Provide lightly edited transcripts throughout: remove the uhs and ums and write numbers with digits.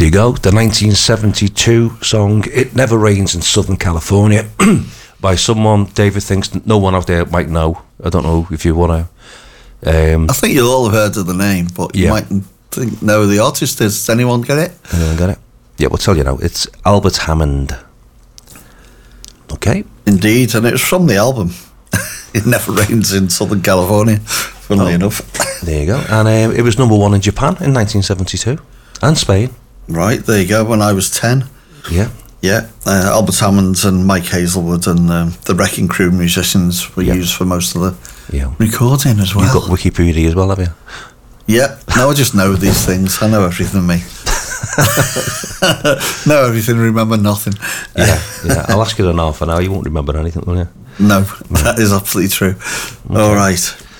There you go, the 1972 song "It Never Rains in Southern California" by someone David thinks no one out there might know. I don't know if you want to. I think you'll all have heard of the name, but you mightn't know who the artist is. Does anyone get it? Anyone get it? Yeah, we'll tell you now. It's Albert Hammond. Okay. Indeed, and it's from the album "It Never Rains in Southern California," funnily enough. There you go. And it was number one in Japan in 1972 and Spain. Right, there you go. When I was 10. Yeah. Yeah, Albert Hammond and Mike Hazelwood and the Wrecking Crew musicians were used for most of the recording as well. You've got Wikipedia as well, have you? Yeah, no, I just know these things. I know everything, mate. Know everything, remember nothing. Yeah. I'll ask you in half an hour. You won't remember anything, will you? No, that is absolutely true. Okay. All right.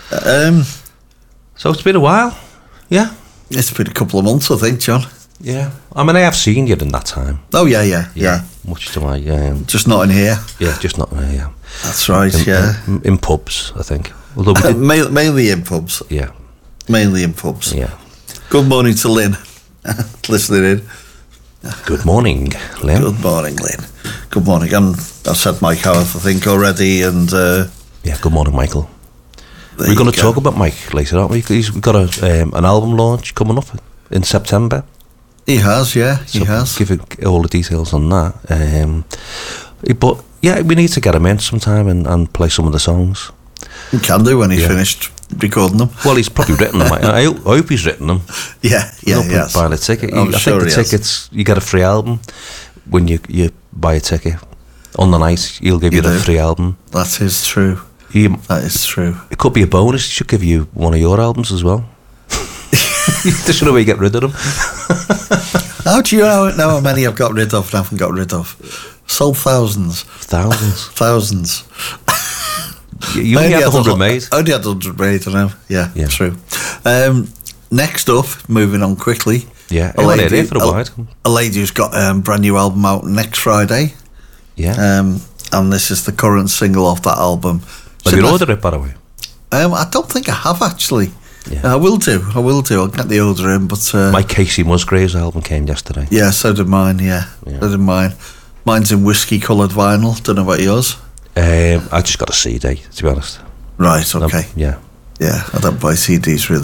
So it's been a while. Yeah. It's been a couple of months, I think, John. Yeah. I mean, I have seen you in that time. Oh, yeah. Much to my... just not in here. Yeah, just not in here, yeah. That's right, in pubs, I think. Although we did... mainly in pubs. Yeah. Mainly in pubs. Yeah. Good morning to Lynn, listening in. Good morning, Lynn. Good morning, Lynn. Good morning. I've said Mike Howarth, I think, already, and... yeah, good morning, Michael. We're going to talk about Mike later, aren't we? We've got an album launch coming up in September. He has, yeah, he has. Give all the details on that. But yeah, we need to get him in sometime and play some of the songs. We can do when he's finished recording them. Well, he's probably written them. I hope he's written them. Yeah, yes. Buying a ticket. I think the tickets, you get a free album when you buy a ticket. On the night, he'll give you the free album. That is true. That is true. It could be a bonus. He should give you one of your albums as well. There's no way you get rid of them. How do you know how many I've got rid of and haven't got rid of? Sold thousands. Thousands. You only had 100 made. I only had 100 made, I know. Yeah, true. Next up, moving on quickly. Yeah, a lady who's got a brand new album out next Friday. Yeah. And this is the current single off that album. Have you ordered it, by the way? I don't think I have, actually. Yeah. I will do. I'll get the order in, but... my Casey Musgraves album came yesterday. Yeah, so did mine, So did mine. Mine's in whiskey-coloured vinyl. Don't know about yours. I just got a CD, to be honest. Right, okay. Yeah, I don't buy CDs, really.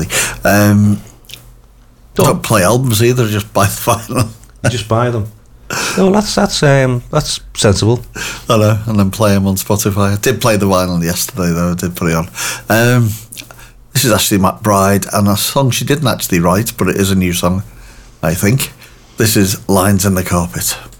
Don't play albums either, just buy the vinyl. You just buy them. No, that's sensible. I know, and then play them on Spotify. I did play the vinyl yesterday, though. I did put it on. This is actually McBride, and a song she didn't actually write, but it is a new song, I think. This is Lines in the Carpet.